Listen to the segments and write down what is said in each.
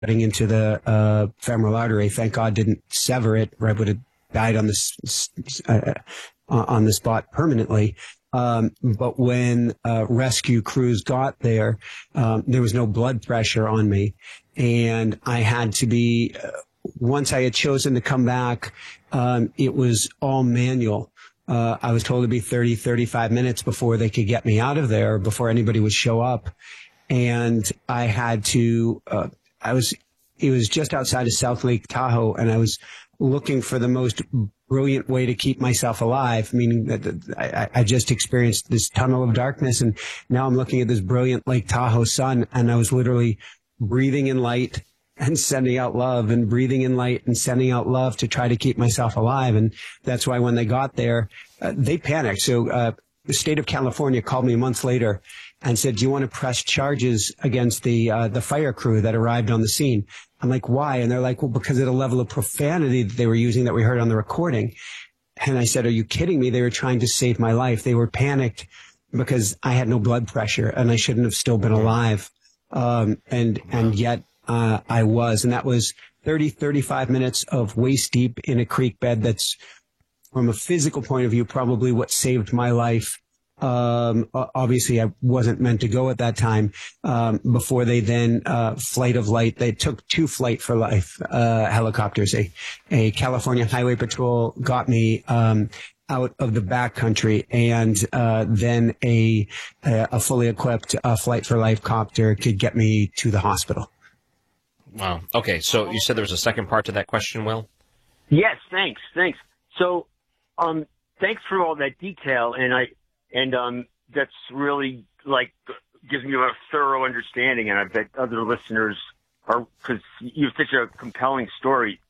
cutting into the femoral artery. Thank God didn't sever it, or I would have died on the spot permanently. But when rescue crews got there, there was no blood pressure on me. And I had to be, once I had chosen to come back, it was all manual. I was told to be 30, 35 minutes before they could get me out of there, before anybody would show up. And I had to, it was just outside of South Lake Tahoe, and I was looking for the most brilliant way to keep myself alive, meaning that I just experienced this tunnel of darkness, and now I'm looking at this brilliant Lake Tahoe sun, and I was literally breathing in light and sending out love, and breathing in light and sending out love to try to keep myself alive. And that's why when they got there, they panicked. So the state of California called me months later and said, "Do you want to press charges against the fire crew that arrived on the scene?" I'm like, "Why?" And they're like, "Well, because of the level of profanity that they were using that we heard on the recording." And I said, "Are you kidding me? They were trying to save my life. They were panicked because I had no blood pressure and I shouldn't have still been alive." And yet I was. And that was 30, 35 minutes of waist deep in a creek bed. That's, from a physical point of view, probably what saved my life. Obviously I wasn't meant to go at that time, before they then, Flight of Light, they took 2 Flight for Life, helicopters. A California Highway Patrol got me, out of the backcountry, and, then a fully equipped, Flight for Life copter could get me to the hospital. Wow. Okay. So you said there was a second part to that question, Will? Yes. Thanks. So, thanks for all that detail. And that's really, like, gives me a thorough understanding, and I bet other listeners are, because you have such a compelling story.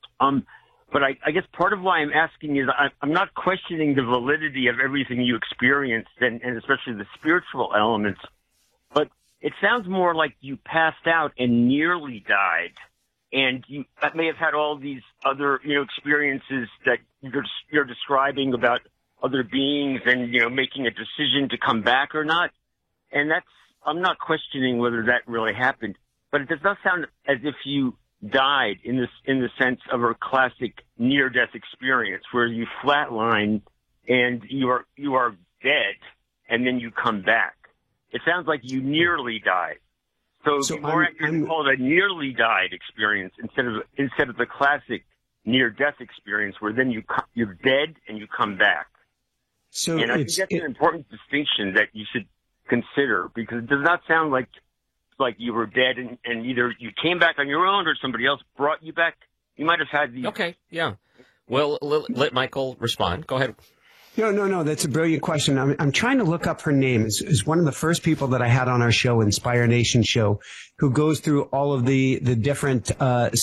But I guess part of why I'm asking is I'm not questioning the validity of everything you experienced, and especially the spiritual elements, but it sounds more like you passed out and nearly died, and you may have had all these other, experiences that you're describing about other beings and, making a decision to come back or not. And I'm not questioning whether that really happened, but it does not sound as if you died in the sense of a classic near-death experience where you flatline and you are dead and then you come back. It sounds like you nearly died. So more accurate, call it a nearly died experience instead of the classic near-death experience where then you're dead and you come back. And I think that's an important distinction that you should consider, because it does not sound like you were dead and either you came back on your own or somebody else brought you back. You might have had the... Okay, yeah. Well, let Michael respond. Go ahead. No. That's a brilliant question. I'm trying to look up her name. Is one of the first people that I had on our show, Inspire Nation show, who goes through all of the different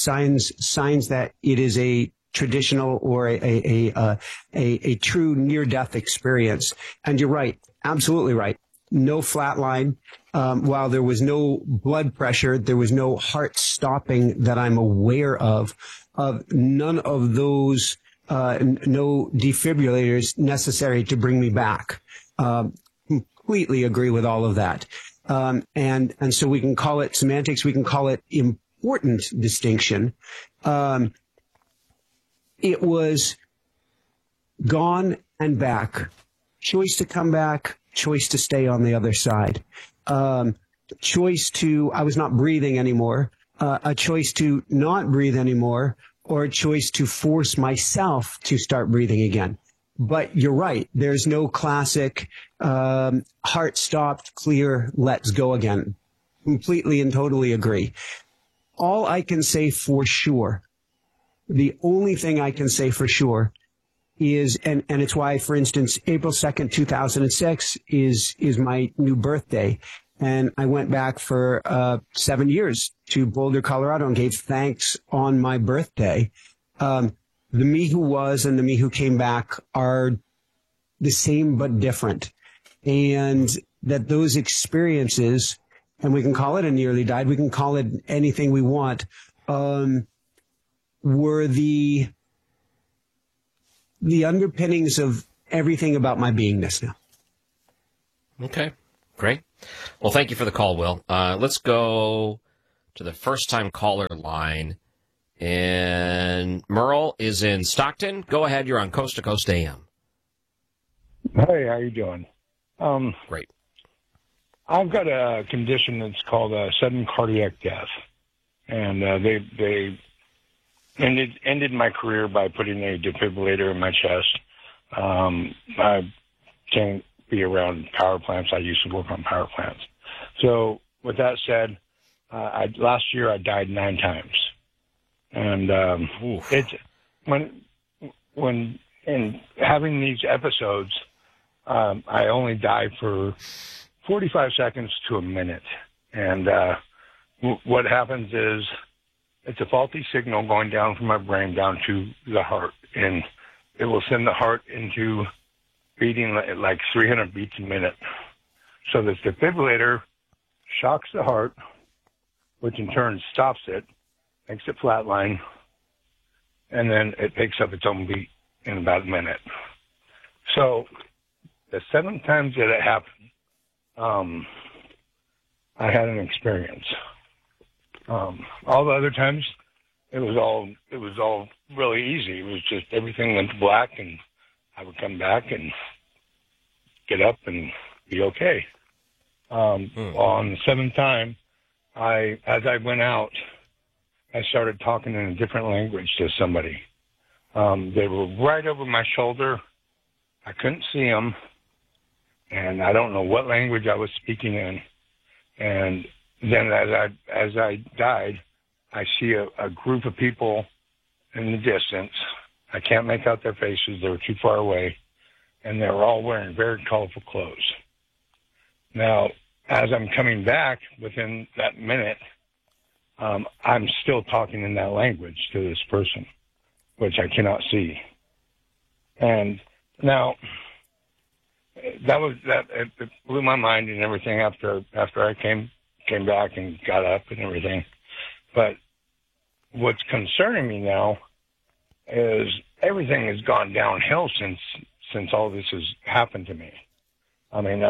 signs that it is a traditional or a true near-death experience. And you're right, absolutely right. No flatline. While there was no blood pressure, there was no heart stopping that I'm aware of none of those. No defibrillators necessary to bring me back. Completely agree with all of that. And so we can call it semantics. We can call it important distinction. It was gone and back. Choice to come back, choice to stay on the other side. Choice to, I was not breathing anymore. A choice to not breathe anymore, or a choice to force myself to start breathing again. But you're right. There's no classic heart stopped, clear, let's go again. Completely and totally agree. All I can say for sure, the only thing I can say for sure is, and it's why, for instance, April 2nd, 2006 is my new birthday. And I went back for 7 years to Boulder, Colorado, and gave thanks on my birthday. The me who was and the me who came back are the same but different. And that those experiences, and we can call it a nearly died, we can call it anything we want, were the underpinnings of everything about my beingness now. Okay, great. Well, thank you for the call, Will. Let's go to the first-time caller line. And Merle is in Stockton. Go ahead. You're on Coast to Coast AM. Hey, how you doing? Great. I've got a condition that's called sudden cardiac death, and they ended my career by putting a defibrillator in my chest. I can't be around power plants. I used to work on power plants. So with that said, last year I died 9 times, and it's when in having these episodes, I only die for 45 seconds to a minute. And what happens is it's a faulty signal going down from my brain down to the heart. And it will send the heart into beating like 300 beats a minute. So this defibrillator shocks the heart, which in turn stops it, makes it flatline, and then it picks up its own beat in about a minute. So the 7 times that it happened, I had an experience. All the other times, it was all really easy. It was just everything went black, and I would come back and get up and be okay. On the 7th time, as I went out, I started talking in a different language to somebody. They were right over my shoulder. I couldn't see them, and I don't know what language I was speaking in. And then as I died, I see a group of people in the distance. I can't make out their faces. They were too far away, and they were all wearing very colorful clothes. Now, as I'm coming back within that minute, I'm still talking in that language to this person, which I cannot see. And now, it blew my mind and everything after I came back and got up and everything. But what's concerning me now is everything has gone downhill since all this has happened to me. I mean,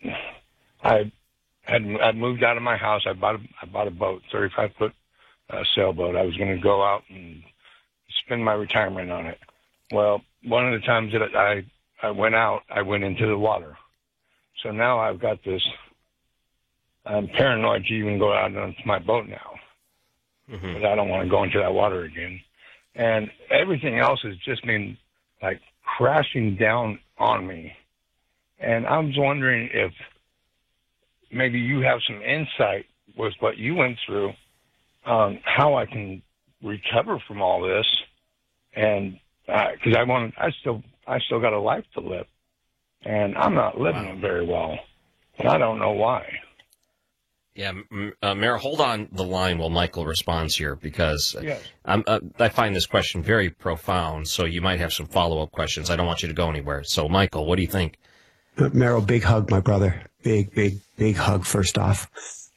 I moved out of my house. I bought a boat, 35-foot sailboat. I was going to go out and spend my retirement on it. Well, one of the times that I went out, I went into the water. So now I've got this. I'm paranoid to even go out onto my boat now, because I don't want to go into that water again. And everything else has just been like crashing down on me. And I was wondering if maybe you have some insight with what you went through on how I can recover from all this. And because I still got a life to live, and I'm not living it very well, and I don't know why. Yeah, Mayor, hold on the line while Michael responds here, because Yes. I find this question very profound, so you might have some follow-up questions. I don't want you to go anywhere. So, Michael, what do you think? Merrill, big hug, my brother. Big hug, first off.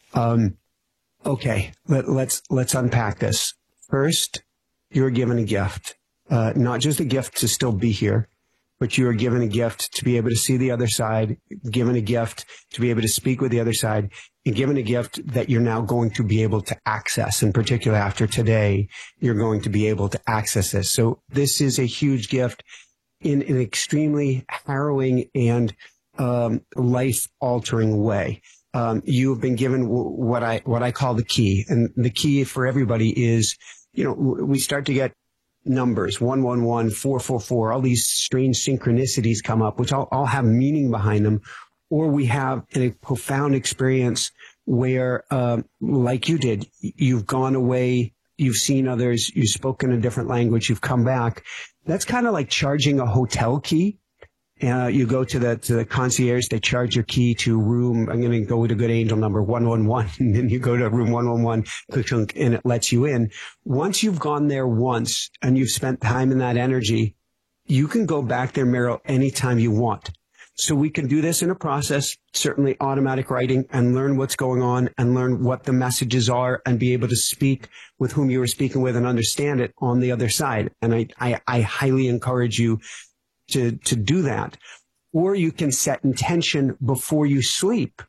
Okay, let's unpack this. First, you're given a gift. Not just a gift to still be here, but you are given a gift to be able to see the other side, given a gift to be able to speak with the other side, and given a gift that you're now going to be able to access. In particular, after today, you're going to be able to access this. So this is a huge gift in an extremely harrowing and life-altering way. You have been given what I call the key, and the key for everybody is, we start to get numbers, 111, 444, all these strange synchronicities come up, which all have meaning behind them. Or we have a profound experience where, like you did, you've gone away, you've seen others, you've spoken a different language, you've come back. That's kind of like charging a hotel key. You go to the concierge, they charge your key to room, I'm going to go with a good angel number 111, and then you go to room 111, and it lets you in. Once you've gone there once and you've spent time in that energy, you can go back there, Meryl, anytime you want. So we can do this in a process, certainly automatic writing, and learn what's going on and learn what the messages are and be able to speak with whom you were speaking with and understand it on the other side. And I highly encourage you to do that. Or you can set intention before you sleep.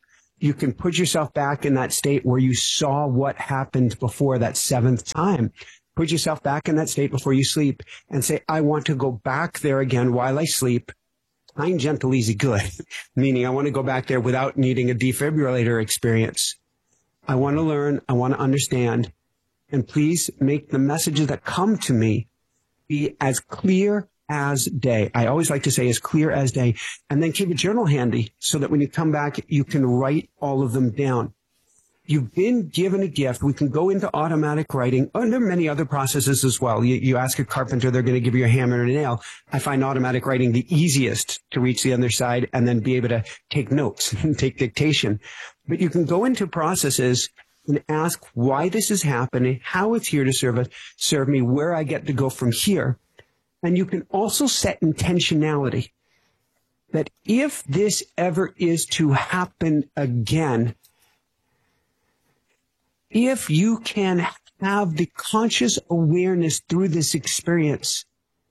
you can put yourself back in that state where you saw what happened before that seventh time. Put yourself back in that state before you sleep and say, I want to go back there again while I sleep. Kind, gentle, easy, good. Meaning I want to go back there without needing a defibrillator experience. I want to learn. I want to understand. And please make the messages that come to me be as clear as day. I always like to say as clear as day. And then keep a journal handy so that when you come back, you can write all of them down. You've been given a gift. We can go into automatic writing. Oh, and there are many other processes as well. You ask a carpenter, they're going to give you a hammer and a nail. I find automatic writing the easiest to reach the other side and then be able to take notes and take dictation. But you can go into processes and ask why this is happening, how it's here to serve me, where I get to go from here. And you can also set intentionality that if this ever is to happen again, if you can have the conscious awareness through this experience,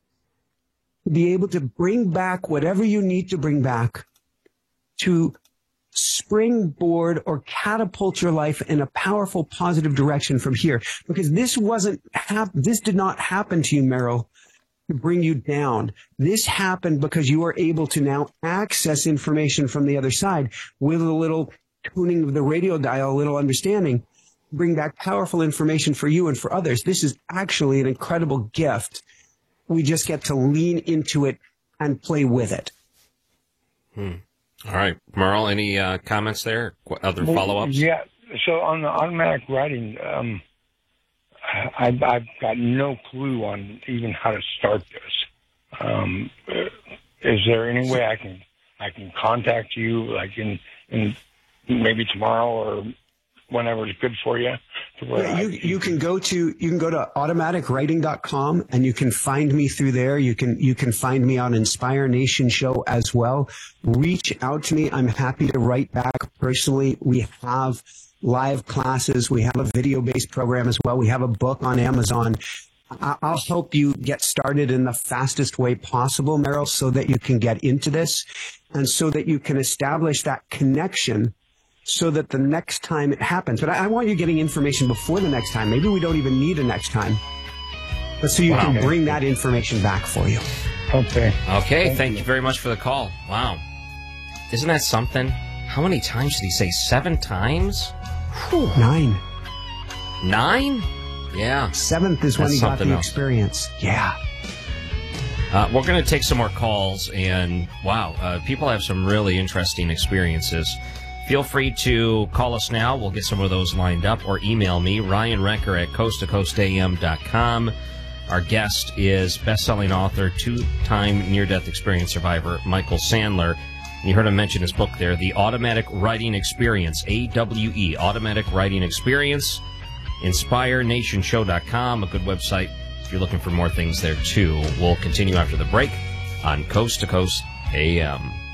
to be able to bring back whatever you need to bring back to springboard or catapult your life in a powerful, positive direction from here. Because this did not happen to you, Meryl, to bring you down. This happened because you are able to now access information from the other side with a little tuning of the radio dial, a little understanding. Bring back powerful information for you and for others. This is actually an incredible gift. We just get to lean into it and play with it. All right. Merle, any comments there? Other follow-ups? Yeah. So on the automatic writing, I've got no clue on even how to start this. Is there any way I can contact you, like in maybe tomorrow or whenever it's good for you? You can go to automaticwriting.com and you can find me through there. You can find me on Inspire Nation Show as well. Reach out to me. I'm happy to write back personally. We have live classes. We have a video-based program as well. We have a book on Amazon. I'll help you get started in the fastest way possible, Meryl, so that you can get into this and so that you can establish that connection so that the next time it happens. But I want you getting information before the next time. Maybe we don't even need a next time. But so you can bring that information back for you. Okay. Okay, thank you very much for the call. Wow. Isn't that something? How many times did he say? 7 times? Whew. 9. 9? Yeah. 7th is when he got the experience. Yeah. We're going to take some more calls, and wow, people have some really interesting experiences. Feel free to call us now. We'll get some of those lined up, or email me, Ryan Recker at coasttocoastam.com. Our guest is best-selling author, 2-time near-death experience survivor, Michael Sandler. You heard him mention his book there, The Automatic Writing Experience, AWE, Automatic Writing Experience. InspireNationShow.com, a good website if you're looking for more things there, too. We'll continue after the break on Coast to Coast AM.